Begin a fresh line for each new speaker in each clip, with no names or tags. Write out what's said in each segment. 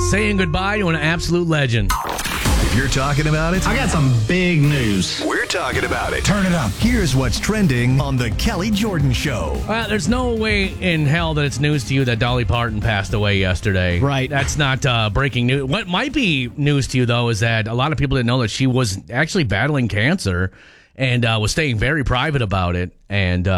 Saying goodbye to an absolute legend.
If you're talking about it,
I got some big news.
we're talking about it.
Turn it up.
Here's what's trending on The Kelly Jordan Show.
There's no way in hell that it's news to you that Dolly Parton passed away yesterday.
Right.
That's not breaking news. What might be news to you, though, is that a lot of people didn't know that she was actually battling cancer and was staying very private about it. And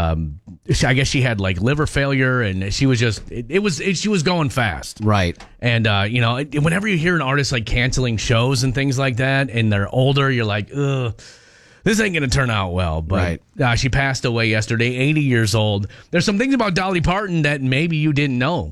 I guess she had like liver failure, and she was just she was going fast.
Right.
And whenever you hear an artist like canceling shows and things like that, and they're older, you're like, ugh, this ain't going to turn out well. But she passed away yesterday, 80 years old. There's some things about Dolly Parton that maybe you didn't know.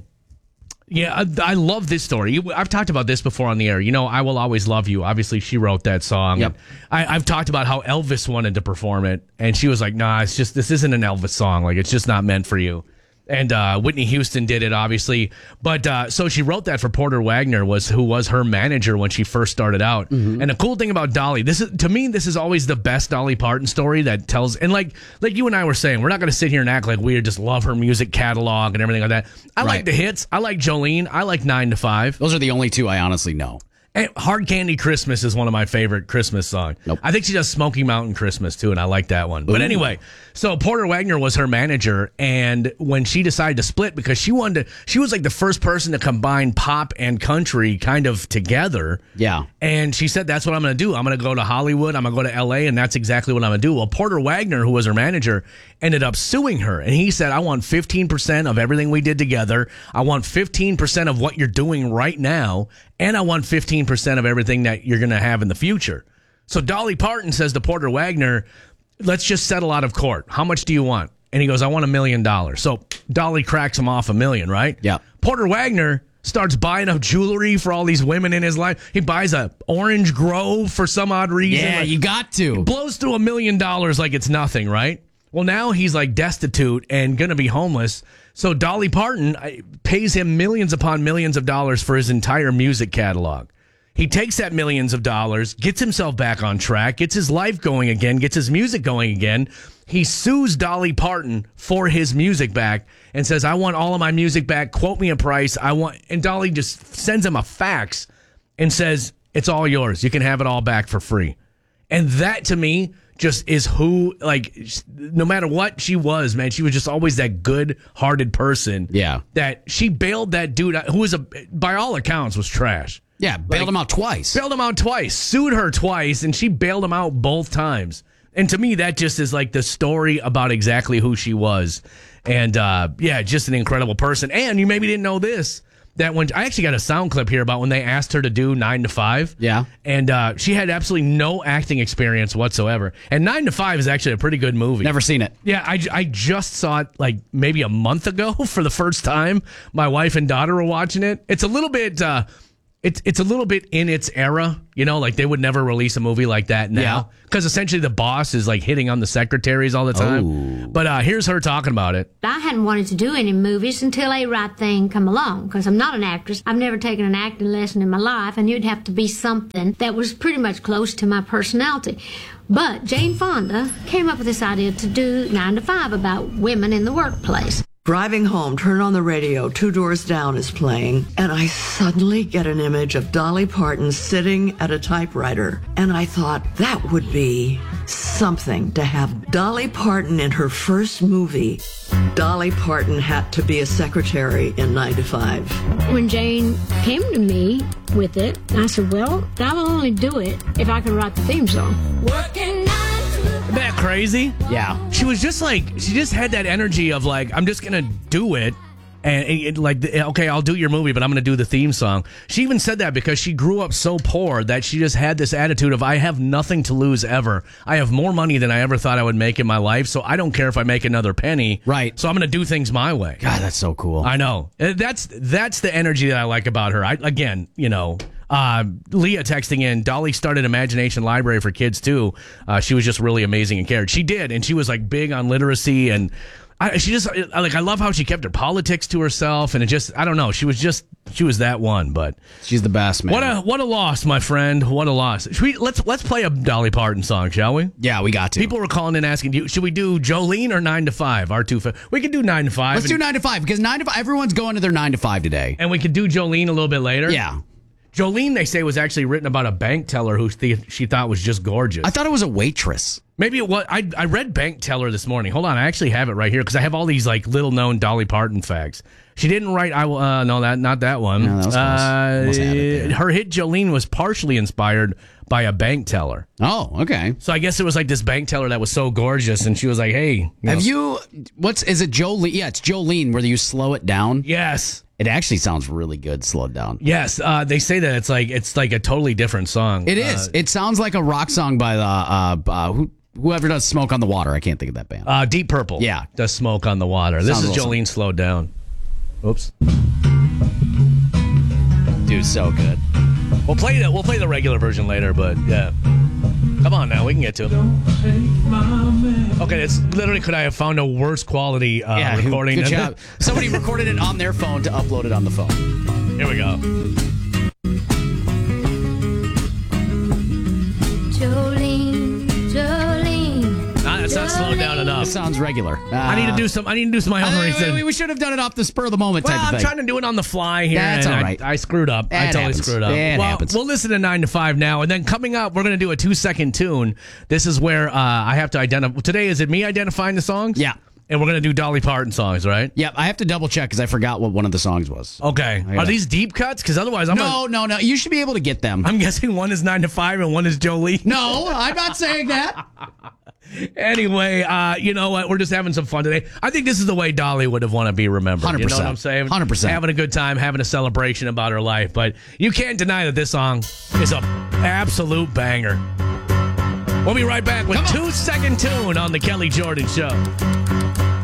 Yeah, I love this story. I've talked about this before on the air. I Will Always Love You. Obviously, she wrote that song.
Yep.
I've talked about how Elvis wanted to perform it, and she was like, nah, this isn't an Elvis song. Like, it's just not meant for you. And Whitney Houston did it, obviously. But so she wrote that for Porter Wagner, who was her manager when she first started out. Mm-hmm. And the cool thing about Dolly, this is always the best Dolly Parton story that tells. And like you and I were saying, we're not going to sit here and act like we just love her music catalog and everything like that. I like the hits. I like Jolene. I like 9 to 5.
Those are the only two I honestly know.
And Hard Candy Christmas is one of my favorite Christmas songs.
Nope.
I think she does Smoky Mountain Christmas too, and I like that one. But anyway, so Porter Wagner was her manager, and when she decided to split, because she was like the first person to combine pop and country kind of together.
Yeah.
And she said, that's what I'm going to do. I'm going to go to Hollywood. I'm going to go to LA, and that's exactly what I'm going to do. Well, Porter Wagner, who was her manager, ended up suing her. And he said, I want 15% of everything we did together. I want 15% of what you're doing right now. And I want 15% of everything that you're going to have in the future. So Dolly Parton says to Porter Wagner, let's just settle out of court. How much do you want? And he goes, I want $1 million. So Dolly cracks him off $1 million, right?
Yeah.
Porter Wagner starts buying up jewelry for all these women in his life. He buys a orange grove for some odd reason.
Yeah, you got to.
Blows through $1 million like it's nothing, right? Well, now he's like destitute and going to be homeless. So Dolly Parton pays him millions upon millions of dollars for his entire music catalog. He takes that millions of dollars, gets himself back on track, gets his life going again, gets his music going again. He sues Dolly Parton for his music back and says, I want all of my music back. Quote me a price. And Dolly just sends him a fax and says, it's all yours. You can have it all back for free. And that to me just is who, like, no matter what she was, man, she was just always that good-hearted person.
Yeah.
That she bailed that dude out, who was, by all accounts, was trash.
Yeah, bailed him out twice.
Bailed him out twice. Sued her twice, and she bailed him out both times. And to me, that just is like the story about exactly who she was. And, just an incredible person. And you maybe didn't know this. That when I actually got a sound clip here about when they asked her to do 9 to 5.
Yeah.
And she had absolutely no acting experience whatsoever. And 9 to 5 is actually a pretty good movie.
Never seen it.
Yeah, I just saw it like maybe a month ago for the first time. My wife and daughter were watching it. It's a little bit it's a little bit in its era, like they would never release a movie like that now. Because essentially the boss is like hitting on the secretaries all the time. But here's her talking about it.
I hadn't wanted to do any movies until A Right Thing come along, because I'm not an actress. I've never taken an acting lesson in my life, and it'd have to be something that was pretty much close to my personality. But Jane Fonda came up with this idea to do 9 to 5 about women in the workplace.
Driving home, turn on the radio, Two Doors Down is playing, and I suddenly get an image of Dolly Parton sitting at a typewriter. And I thought that would be something to have Dolly Parton in her first movie. Dolly Parton had to be a secretary in 9 to 5.
When Jane came to me with it, I said, well, I will only do it if I can write the theme song.
Isn't that crazy?
Yeah.
She was just like, she just had that energy of like, I'm just going to do it. And okay, I'll do your movie, but I'm going to do the theme song. She even said that because she grew up so poor that she just had this attitude of, I have nothing to lose ever. I have more money than I ever thought I would make in my life, so I don't care if I make another penny.
Right.
So I'm going to do things my way.
God, that's so cool.
I know. That's the energy that I like about her. Leah texting in, Dolly started Imagination Library for kids too. She was just really amazing and cared. She did, and she was like big on literacy, and I love how she kept her politics to herself, and I don't know, she was that one. But
she's the best, man.
What a loss, my friend. What a loss. Let's play a Dolly Parton song, shall we?
Yeah, we got to.
People were calling in asking, should we do Jolene or 9 to 5? We could do 9 to 5.
Let's do 9 to 5, because 9 to 5, everyone's going to their 9 to 5 today,
and we could do Jolene a little bit later.
Yeah.
Jolene, they say, was actually written about a bank teller who she thought was just gorgeous.
I thought it was a waitress.
Maybe it was. I read bank teller this morning. Hold on, I actually have it right here because I have all these like little known Dolly Parton facts. She didn't write. Not that one.
No, that was close. Almost had it there.
Her hit Jolene was partially inspired by a bank teller.
Oh, okay.
So I guess it was like this bank teller that was so gorgeous, and she was like, "Hey,
is it Jolene? Yeah, it's Jolene. Where you slow it down?
Yes,
it actually sounds really good slowed down.
Yes, they say that it's like a totally different song.
It is. It sounds like a rock song by the whoever does Smoke on the Water. I can't think of that band.
Deep Purple.
Yeah,
does Smoke on the Water. This is Jolene slowed down. Oops.
Dude, so good.
We'll play the regular version later, but yeah. Come on now, we can get to it. Okay, it's literally, could I have found a worse quality recording?
Good job. Somebody recorded it on their phone to upload it on the phone.
Here we go.
Jolene, Jolene.
That's not slowed down enough.
It sounds regular.
I need to do some of my own research.
We should have done it off the spur of the moment
Well,
type of
I'm
thing.
trying to do it on the fly here.
That's
and
all right.
I screwed up. I totally screwed up.
It happens.
We'll listen to 9 to 5 now, and then coming up, we're going to do a 2-second tune. This is where I have to identify. Today, is it me identifying the songs?
Yeah.
And we're going to do Dolly Parton songs, right?
Yep, I have to double check because I forgot what one of the songs was.
Okay. Are these deep cuts? Because otherwise,
No. You should be able to get them.
I'm guessing one is 9 to 5 and one is Jolene.
No, I'm not saying that.
Anyway, you know what? We're just having some fun today. I think this is the way Dolly would have wanted to be remembered.
100%.
You know what I'm saying?
100%.
Having a good time, having a celebration about her life. But you can't deny that this song is an absolute banger. We'll be right back with 2-second tune on The Kelly Jordan Show.